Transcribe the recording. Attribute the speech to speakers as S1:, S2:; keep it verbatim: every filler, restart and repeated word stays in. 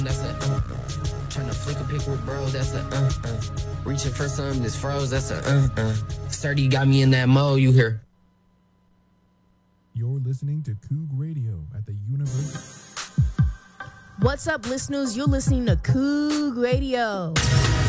S1: That's a uh, uh. Trying to flick a pick with bro, that's a uh, uh. Reaching for something that's froze, that's a uh, uh. Sturdy got me in that mode, you hear?
S2: You're listening to Coog Radio at the University.
S3: What's up, listeners? You're listening to Coog Radio.